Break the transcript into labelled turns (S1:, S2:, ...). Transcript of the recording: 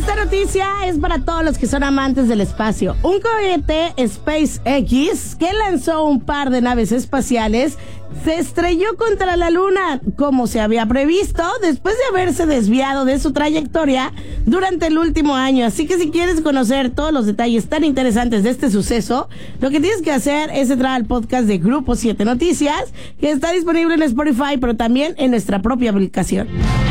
S1: Esta noticia es para todos los que son amantes del espacio. Un cohete SpaceX que lanzó un par de naves espaciales se estrelló contra la Luna, como se había previsto, después de haberse desviado de su trayectoria durante el último año. Así que si quieres conocer todos los detalles tan interesantes de este suceso, lo que tienes que hacer es entrar al podcast de Grupo 7 Noticias, que está disponible en Spotify, pero también en nuestra propia aplicación.